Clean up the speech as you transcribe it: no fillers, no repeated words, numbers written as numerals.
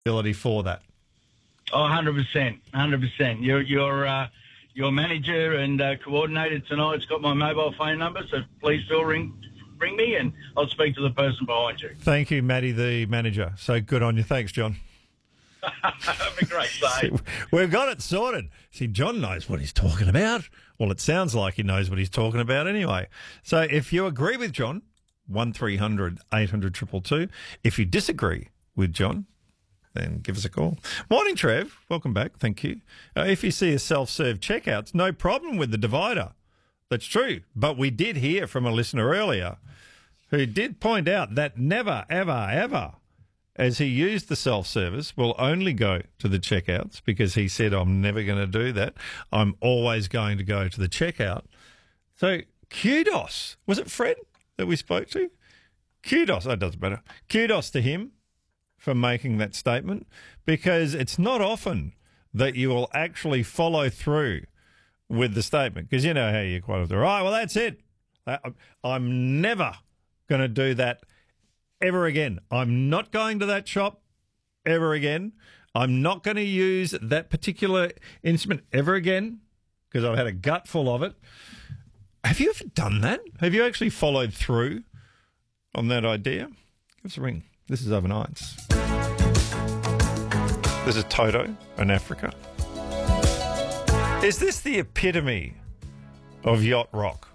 ability for that. Oh, 100%, 100%. Your manager and coordinator tonight's got my mobile phone number, so please still ring me and I'll speak to the person behind you. Thank you, Matty, the manager. So good on you. Thanks, John. Have a great day. We've got it sorted. See, John knows what he's talking about. Well, it sounds like he knows what he's talking about anyway. So if you agree with John, 1300 800 222. If you disagree with John, then give us a call. Morning, Trev. Welcome back. Thank you. If you see a self-serve checkouts, no problem with the divider. That's true. But we did hear from a listener earlier who did point out that never, ever, ever, as he used the self-service, will only go to the checkouts because he said, I'm never going to do that. I'm always going to go to the checkout. So kudos. Was it Fred that we spoke to? Kudos. That doesn't matter. Kudos to him for making that statement, because it's not often that you will actually follow through with the statement, because you know how you quite often, right, well, that's it. I'm never going to do that ever again. I'm not going to that shop ever again. I'm not going to use that particular instrument ever again because I've had a gut full of it. Have you ever done that? Have you actually followed through on that idea? Give us a ring. This is Overnights. This is Toto in Africa. Is this the epitome of yacht rock?